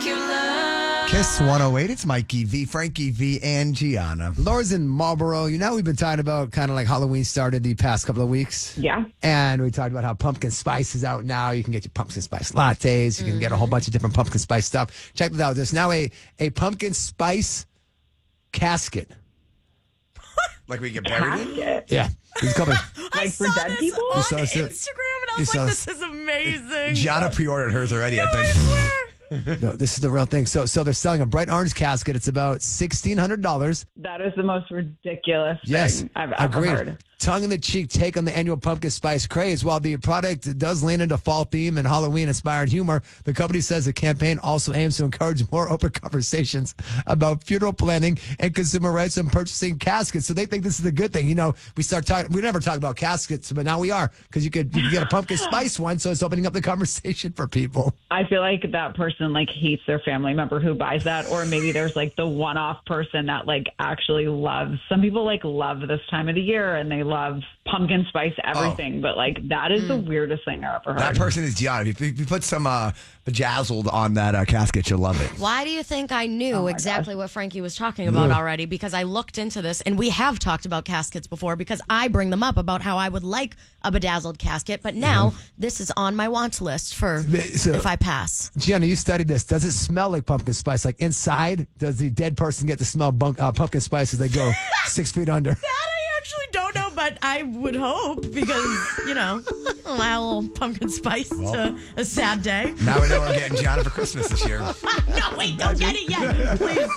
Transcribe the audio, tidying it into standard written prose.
Kiss 108. It's Mikey V, Frankie V, and Gianna. Laura's in Marlboro. You know, we've been talking about kind of like Halloween started the past couple of weeks. Yeah. And we talked about how pumpkin spice is out now. You can get your pumpkin spice lattes. You can get a whole bunch of different pumpkin spice stuff. Check this out. There's now a pumpkin spice casket. Like we get buried in? Yeah. There's a couple. Like for dead people? You on saw this- Instagram, and I was you like, saw this is amazing. Gianna pre-ordered hers already, I I think. swear. No, this is the real thing. So they're selling a bright orange casket. It's about $1,600. That is the most ridiculous Yes, thing I've ever agreed. heard. Tongue-in-the-cheek take on the annual pumpkin spice craze. While the product does lean into fall theme and Halloween-inspired humor, the company says the campaign also aims to encourage more open conversations about funeral planning and consumer rights and purchasing caskets. So they think this is a good thing. You know, we never talk about caskets, but now we are, because you could get a pumpkin spice one, so it's opening up the conversation for people. I feel like that person like hates their family member who buys that, or maybe there's like the one-off person that like actually loves. Some people like love this time of the year and they love pumpkin spice everything, but like that is the weirdest thing I've ever heard. That person is Gianna. If you put some bejazzled on that casket, you'll love it. Why do you think I knew exactly what Frankie was talking about already? Because I looked into this, and we have talked about caskets before because I bring them up about how I would like a bedazzled casket, but now this is on my want list for if I pass. Gianna, you studied this. Does it smell like pumpkin spice? Like inside, does the dead person get to smell pumpkin spice as they go 6 feet under? That I actually don't know, but I would hope because, you know, allow a little pumpkin spice to a sad day. Now we know we're getting Gianna for Christmas this year. No, wait, don't get it yet. Please.